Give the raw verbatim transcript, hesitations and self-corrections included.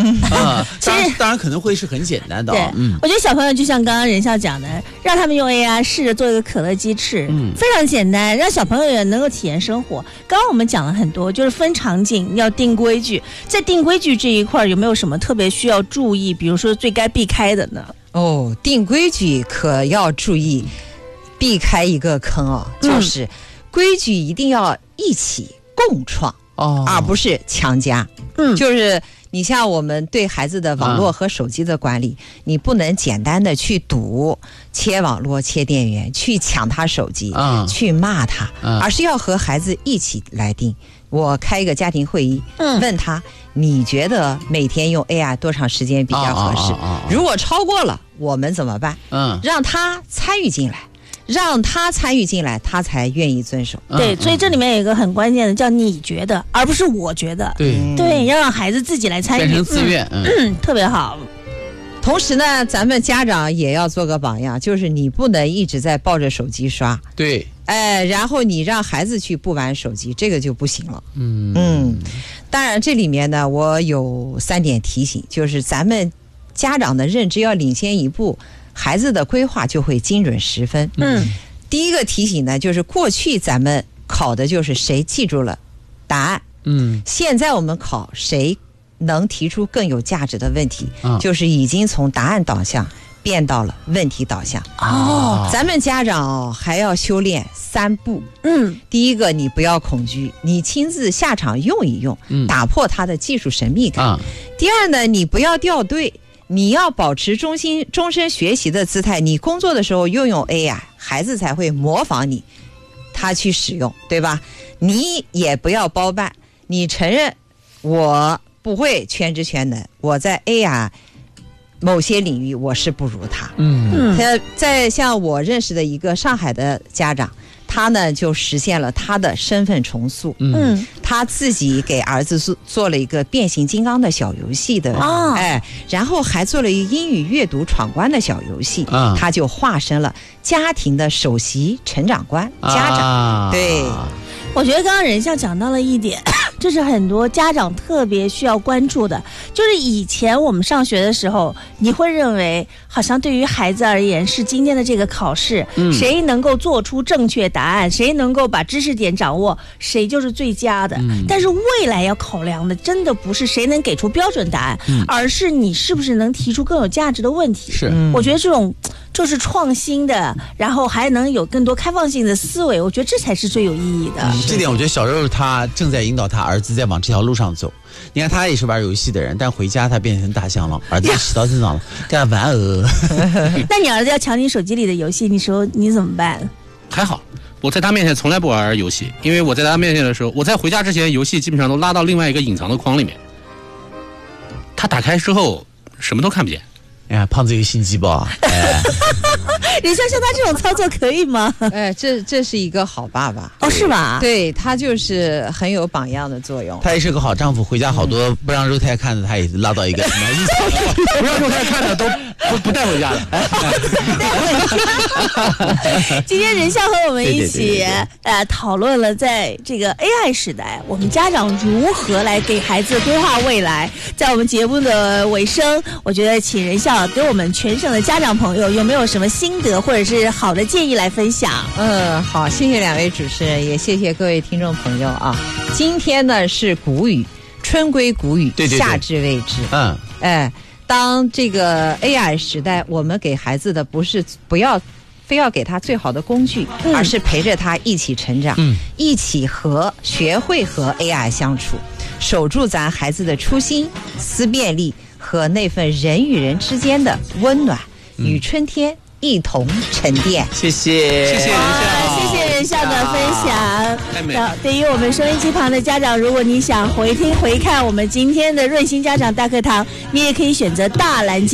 啊，当然当然可能会是很简单的、哦。 对，嗯，我觉得小朋友就像刚刚任笑讲的，让他们用 A I 试着做一个可乐鸡翅，嗯，非常简单，让小朋友也能够体验生活。刚刚我们讲了很多，就是分场景要定规矩，在定规矩这一块有没有什么特别需要注意？比如说最该避开的呢？ 哦，定规矩可要注意，避开一个坑哦，嗯、就是规矩一定要一起共创哦，而不是强加。嗯，就是你像我们对孩子的网络和手机的管理，嗯、你不能简单的去堵、切网络、切电源，去抢他手机，嗯、去骂他，嗯、而是要和孩子一起来定。我开一个家庭会议，嗯、问他你觉得每天用 A I 多长时间比较合适？哦哦哦哦、如果超过了，我们怎么办？嗯，让他参与进来。让他参与进来，他才愿意遵守。 对，嗯、所以这里面有一个很关键的，叫你觉得，而不是我觉得。 对对，要让孩子自己来参与， 变成自愿， 嗯，嗯特别好。 同时呢，咱们家长也要做个榜样，就是你不能一直在抱着手机刷。 对， 哎，然后你让孩子去不玩手机，这个就不行了。嗯嗯，当然这里面呢，我有三点提醒，就是咱们家长的认知要领先一步。孩子的规划就会精准十分。嗯，第一个提醒呢，就是过去咱们考的就是谁记住了答案。嗯，现在我们考谁能提出更有价值的问题，嗯、就是已经从答案导向变到了问题导向。哦，咱们家长还要修炼三步。嗯，第一个，你不要恐惧，你亲自下场用一用，嗯、打破它的技术神秘感。啊、第二呢，你不要掉队。你要保持终心终身学习的姿态，你工作的时候用用 A I， 孩子才会模仿你，他去使用，对吧？你也不要包办，你承认我不会全知全能，我在 A I 某些领域我是不如他。嗯，他在像我认识的一个上海的家长，他呢就实现了他的身份重塑。嗯，他自己给儿子做做了一个变形金刚的小游戏的，哦、哎，然后还做了一个英语阅读闯关的小游戏。啊、他就化身了家庭的首席成长官，家长。啊、对， 我觉得刚刚任笑讲到了一点，这是很多家长特别需要关注的，就是以前我们上学的时候，你会认为好像对于孩子而言是今天的这个考试，嗯、谁能够做出正确答案，谁能够把知识点掌握，谁就是最佳的。嗯、但是未来要考量的真的不是谁能给出标准答案，嗯、而是你是不是能提出更有价值的问题。 是， 我觉得这种就是创新的，然后还能有更多开放性的思维，我觉得这才是最有意义的。 嗯、这点我觉得小肉他正在引导他儿子在往这条路上走。你看他也是玩游戏的人，但回家他变成大象了，儿子骑到身上了，跟他玩鹅。 那你儿子要抢你手机里的游戏，你说你怎么办？ 还好，我在他面前从来不玩游戏，因为我在他面前的时候，我在回家之前，游戏基本上都拉到另外一个隐藏的框里面。他打开之后，什么都看不见。 哎呀，胖子有心机吧？哎， 任笑像他这种操作可以吗？ 哎，这这是一个好爸爸哦，是吧？ 对，他就是很有榜样的作用。 他也是个好丈夫，回家好多不让肉太看的，他也拉到一个什么隐藏框， 不让肉太看的都不不带回家的。 今天任笑和我们一起呃讨论了，在这个 A I 时代，我们家长如何来给孩子规划未来。在我们节目的尾声，我觉得请任笑给我们全省的家长朋友有没有什么心得或者是好的建议来分享？ 嗯，好，谢谢两位主持人，也谢谢各位听众朋友啊。今天呢是谷雨，春归谷雨， 对对对， 夏至未至。嗯，哎，当这个 A I 时代，我们给孩子的不是不要非要给他最好的工具，嗯、而是陪着他一起成长，嗯、一起和学会和 A I 相处，守住咱孩子的初心、思辨力和那份人与人之间的温暖，嗯、与春天一同沉淀。 谢谢， 谢谢任笑， 谢谢任笑的分享。对于我们收音机旁的家长，如果你想回听回看我们今天的润心家长大课堂，你也可以选择大蓝鲸。